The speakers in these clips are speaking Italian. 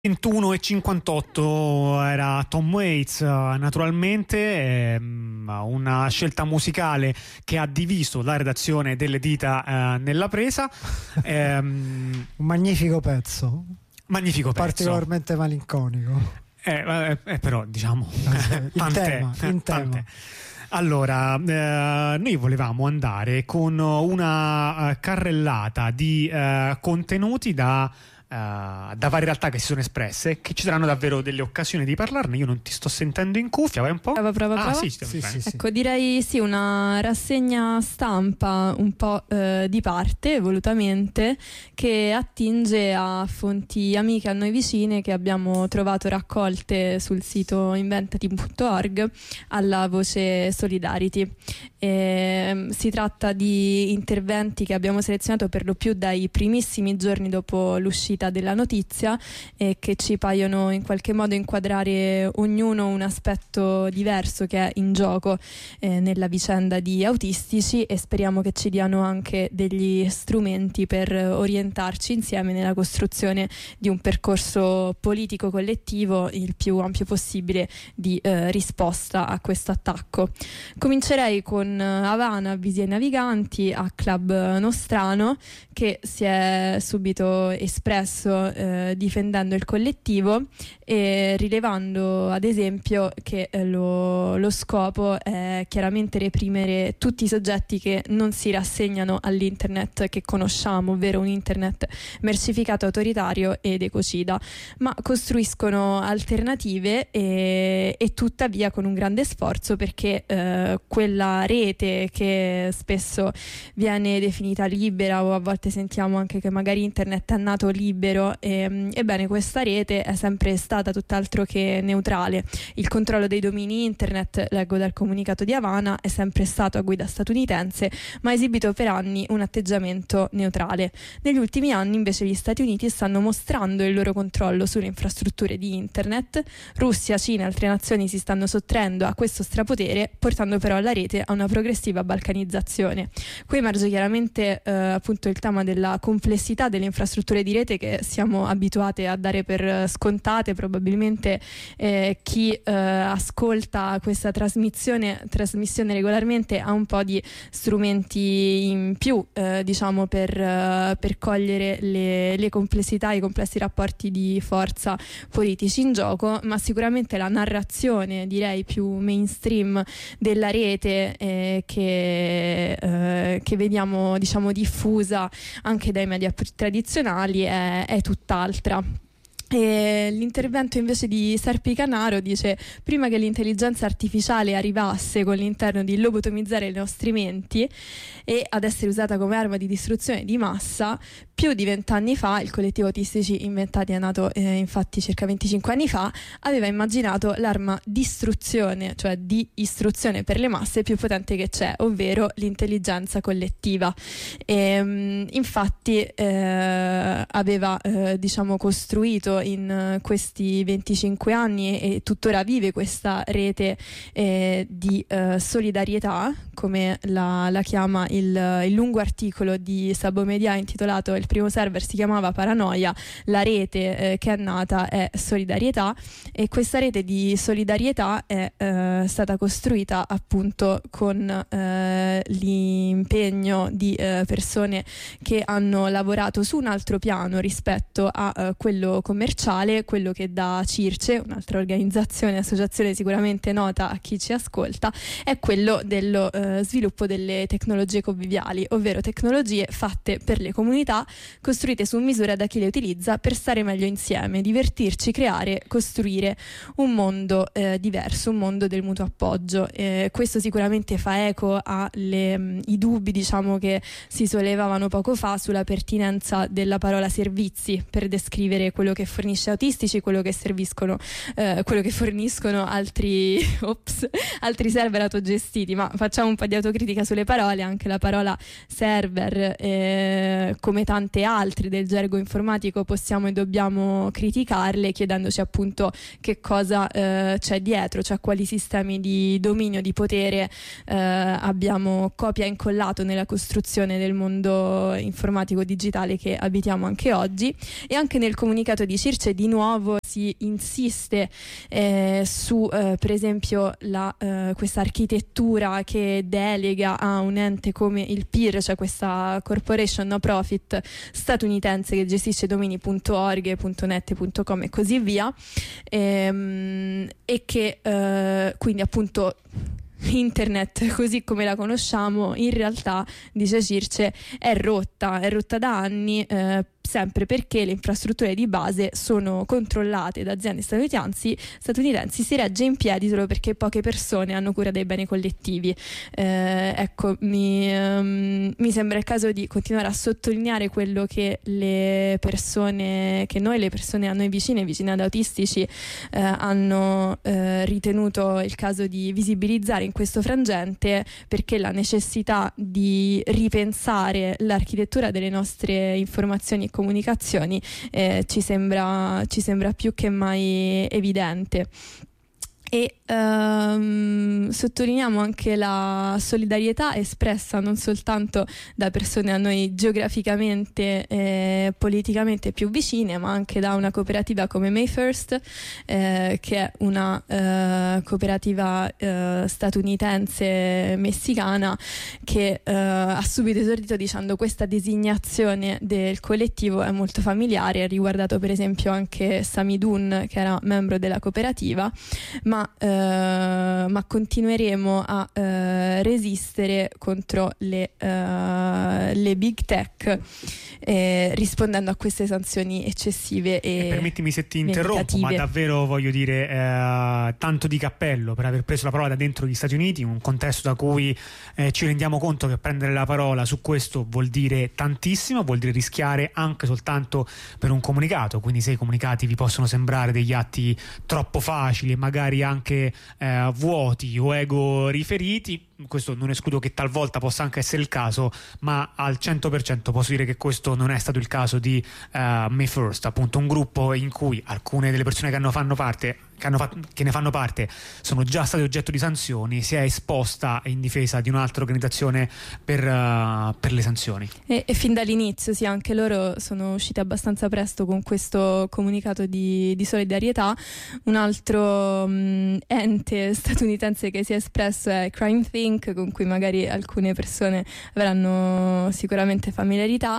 21:58 era Tom Waits, naturalmente, una scelta musicale che ha diviso la redazione delle dita nella presa. Un magnifico pezzo. Magnifico pezzo. Particolarmente malinconico. Però diciamo in tema. Allora, noi volevamo andare con una carrellata di contenuti da varie realtà che si sono espresse, che ci saranno davvero delle occasioni di parlarne. Io non ti sto sentendo in cuffia, vai un po'? Prova. Sì, Ecco, direi sì, una rassegna stampa un po' di parte, volutamente, che attinge a fonti amiche a noi vicine che abbiamo trovato raccolte sul sito inventati.org alla voce Solidarity. Si tratta di interventi che abbiamo selezionato per lo più dai primissimi giorni dopo l'uscita della notizia e che ci paiono in qualche modo inquadrare ognuno un aspetto diverso che è in gioco nella vicenda di Autistici, e speriamo che ci diano anche degli strumenti per orientarci insieme nella costruzione di un percorso politico collettivo il più ampio possibile di risposta a questo attacco. Comincerei con Havana, Visi ai Naviganti, a Club Nostrano, che si è subito espresso difendendo il collettivo e rilevando ad esempio che lo scopo è chiaramente reprimere tutti i soggetti che non si rassegnano all'internet che conosciamo, ovvero un internet mercificato, autoritario ed ecocida, ma costruiscono alternative e tuttavia con un grande sforzo, perché quella rete che spesso viene definita libera, o a volte sentiamo anche che magari internet è nato libero, ebbene questa rete è sempre stata tutt'altro che neutrale. Il controllo dei domini internet, leggo dal comunicato di Havana, è sempre stato a guida statunitense, ma ha esibito per anni un atteggiamento neutrale. Negli ultimi anni invece gli Stati Uniti stanno mostrando il loro controllo sulle infrastrutture di internet. Russia, Cina e altre nazioni si stanno sottraendo a questo strapotere, portando però la rete a una progressiva balcanizzazione. Qui emerge chiaramente appunto il tema della complessità delle infrastrutture di rete che siamo abituati a dare per scontate. Probabilmente chi ascolta questa trasmissione regolarmente ha un po' di strumenti in più diciamo per cogliere le complessità, i complessi rapporti di forza politici in gioco, ma sicuramente la narrazione, direi più mainstream, della rete che vediamo diciamo diffusa anche dai media tradizionali è tutt'altra. E l'intervento invece di Serpi Canaro dice: prima che l'intelligenza artificiale arrivasse con l'interno di lobotomizzare i nostri menti e ad essere usata come arma di distruzione di massa, più di 20 anni fa il collettivo Autistici Inventati è nato infatti circa 25 anni fa, aveva immaginato l'arma distruzione, cioè di istruzione per le masse più potente che c'è, ovvero l'intelligenza collettiva. Infatti aveva diciamo costruito in questi 25 anni e tuttora vive questa rete di solidarietà, come la chiama il lungo articolo di Sabo Media intitolato "Il primo server si chiamava Paranoia, la rete che è nata è solidarietà", e questa rete di solidarietà è stata costruita appunto con l'impegno di persone che hanno lavorato su un altro piano rispetto a quello commerciale, quello che da Circe, un'altra associazione sicuramente nota a chi ci ascolta, è quello dello sviluppo delle tecnologie conviviali, ovvero tecnologie fatte per le comunità, costruite su misura da chi le utilizza per stare meglio insieme, divertirci, creare, costruire un mondo diverso, un mondo del mutuo appoggio. Questo sicuramente fa eco ai dubbi diciamo che si sollevavano poco fa sulla pertinenza della parola servizi per descrivere quello che fornisce Autistici, quello che forniscono altri server autogestiti, ma facciamo un po' di autocritica sulle parole. Anche la parola server, come tante altre del gergo informatico, possiamo e dobbiamo criticarle, chiedendoci appunto che cosa c'è dietro, cioè quali sistemi di dominio, di potere abbiamo copia e incollato nella costruzione del mondo informatico digitale che abitiamo anche oggi. E anche nel comunicato di Circe di nuovo si insiste su per esempio questa architettura che delega a un ente come il PIR, cioè questa corporation no profit statunitense che gestisce domini.org, .net, .com e così via, e che quindi appunto Internet così come la conosciamo in realtà, dice Circe, è rotta da anni, sempre perché le infrastrutture di base sono controllate da aziende statunitensi, si regge in piedi solo perché poche persone hanno cura dei beni collettivi. Ecco, mi sembra il caso di continuare a sottolineare quello che le persone a noi vicine ad autistici hanno ritenuto il caso di visibilizzare in questo frangente, perché la necessità di ripensare l'architettura delle nostre informazioni e comunicazioni ci sembra più che mai evidente. E sottolineiamo anche la solidarietà espressa non soltanto da persone a noi geograficamente e politicamente più vicine, ma anche da una cooperativa come Mayfirst, che è una cooperativa statunitense messicana, che ha subito esordito dicendo: questa designazione del collettivo è molto familiare, ha riguardato per esempio anche Sami Dun, che era membro della cooperativa, ma continueremo a resistere contro le big tech, rispondendo a queste sanzioni eccessive e permettimi se ti interrompo, ma davvero voglio dire tanto di cappello per aver preso la parola da dentro gli Stati Uniti, in un contesto da cui ci rendiamo conto che prendere la parola su questo vuol dire tantissimo, vuol dire rischiare anche soltanto per un comunicato. Quindi se i comunicati vi possono sembrare degli atti troppo facili e magari anche vuoti o ego riferiti, questo non escludo che talvolta possa anche essere il caso, ma al 100% posso dire che questo non è stato il caso di Mayfirst, appunto un gruppo in cui alcune delle persone che ne fanno parte sono già state oggetto di sanzioni, si è esposta in difesa di un'altra organizzazione per le sanzioni. E fin dall'inizio, sì, anche loro sono usciti abbastanza presto con questo comunicato di solidarietà. Un altro ente statunitense che si è espresso è Crime Think, con cui magari alcune persone avranno sicuramente familiarità.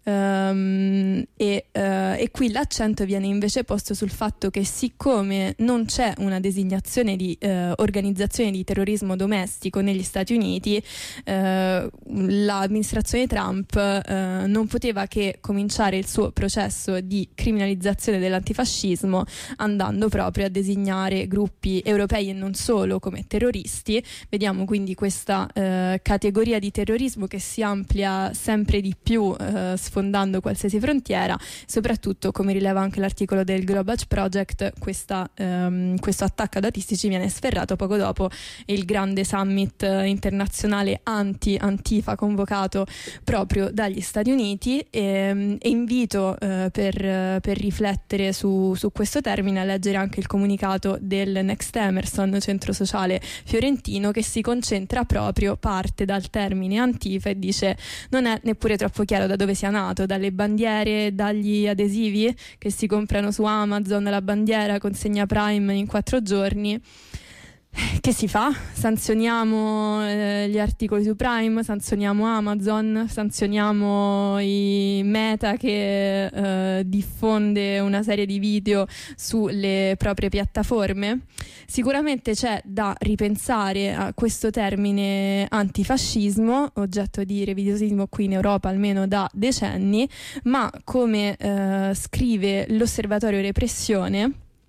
E qui l'accento viene invece posto sul fatto che, siccome non c'è una designazione di organizzazione di terrorismo domestico negli Stati Uniti, l'amministrazione Trump non poteva che cominciare il suo processo di criminalizzazione dell'antifascismo, andando proprio a designare gruppi europei e non solo come terroristi. Vediamo quindi questa categoria di terrorismo che si amplia sempre di più, sfondando qualsiasi frontiera. Soprattutto, come rileva anche l'articolo del Global Project, questo attacco ad autistici viene sferrato poco dopo il grande summit internazionale anti-Antifa convocato proprio dagli Stati Uniti, e invito per riflettere su questo termine a leggere anche il comunicato del Next Emerson, centro sociale fiorentino, che si concentra proprio, parte dal termine Antifa e dice: non è neppure troppo chiaro da dove sia nato, dalle bandiere, dagli adesivi che si comprano su Amazon, la bandiera consegna Prime in 4 giorni. Che si fa? Sanzioniamo gli articoli su Prime, sanzioniamo Amazon, sanzioniamo i Meta che diffonde una serie di video sulle proprie piattaforme. Sicuramente c'è da ripensare a questo termine antifascismo, oggetto di revisionismo qui in Europa almeno da decenni, ma come scrive l'Osservatorio Repressione,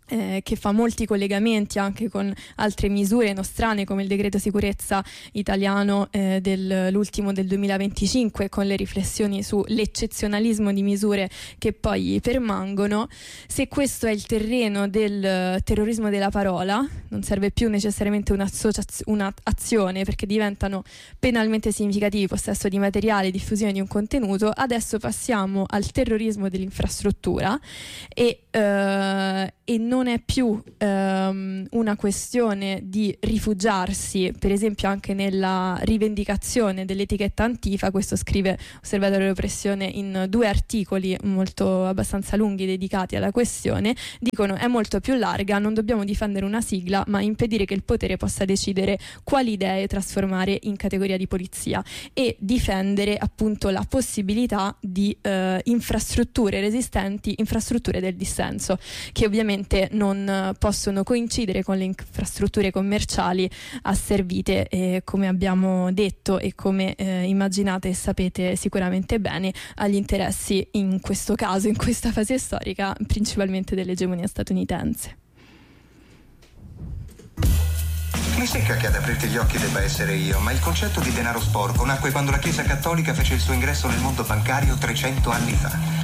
che fa molti collegamenti anche con altre misure nostrane come il decreto sicurezza italiano l'ultimo del 2025, con le riflessioni sull'eccezionalismo di misure che poi permangono. Se questo è il terreno del terrorismo della parola, non serve più necessariamente un'azione, perché diventano penalmente significativi possesso di materiale, diffusione di un contenuto. Adesso passiamo al terrorismo dell'infrastruttura e non è più una questione di rifugiarsi, per esempio anche nella rivendicazione dell'etichetta Antifa. Questo scrive Osservatorio dell'Oppressione in 2 articoli abbastanza lunghi dedicati alla questione. Dicono: è molto più larga, non dobbiamo difendere una sigla ma impedire che il potere possa decidere quali idee trasformare in categoria di polizia, e difendere appunto la possibilità di infrastrutture resistenti, infrastrutture del dissenso, che ovviamente non possono coincidere con le infrastrutture commerciali asservite, come abbiamo detto e come immaginate e sapete sicuramente bene, agli interessi, in questo caso, in questa fase storica, principalmente dell'egemonia statunitense. Mi secca che ad aprirti gli occhi debba essere io, ma il concetto di denaro sporco nacque quando la Chiesa Cattolica fece il suo ingresso nel mondo bancario 300 anni fa.